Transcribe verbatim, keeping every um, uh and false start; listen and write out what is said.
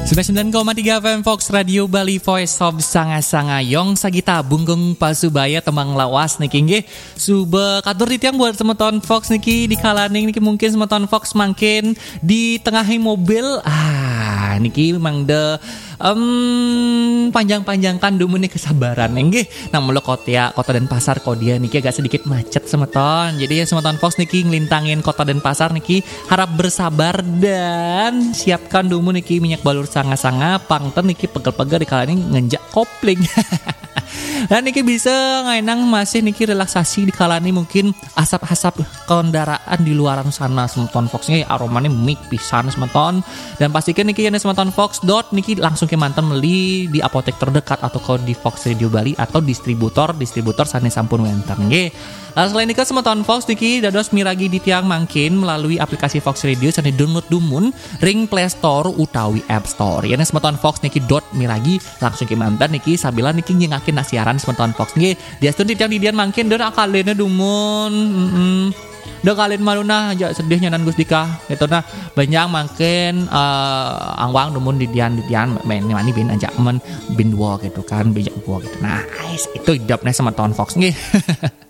sembilan puluh sembilan koma tiga F M Fox Radio Bali Voice of Sanga-Sangayong Sagita Bungung Pasubaya Temang Lawas niki nggih suba katur titiang buat semeton Fox niki di kalaning niki mungkin semeton Fox mangkin di tengahi mobil ah niki memang de um, panjang-panjangkan dulu nih kesabaran nggih nang mulo kota kota dan pasar Kodia niki agak sedikit macet semeton jadi semeton Fox niki ngelintangin kota dan pasar niki harap bersabar dan siapkan dulu niki minyak balur sanga-sanga pangten niki pegel-pegel di kala ini ngenjak kopling. Dan niki bisa ngainang masih niki relaksasi di kala ini mungkin asap-asap kendaraan di luaran sana semeton Foxnya aromanya mik pisan semeton dan pastikan niki yang semeton Fox dot niki langsung ke mantan beli di apotek terdekat atau kau di Fox Radio Bali atau distributor distributor sana sampun wenten nggih. Lalu selain itu semeton Fox niki dados miragi di tiang mangkin melalui aplikasi Fox Radio sana download dumun ring Play Store utawi App Store. Yana semeton Fox niki dot miragi langsung ke mantan niki sabila niki nyengakin nasiaran semeton Fox nggih. Dia stun tiang didian mangkin dan akalena dumun. Heeh. Udah kalian maluna aja sedihnya dan Gus Dika gitu nah banyak makin uh, angwang dumun didian didian main mani bin aja men bin dua gitu kan bijak dua gitu nah guys itu hidupnya semeton Fox nggih.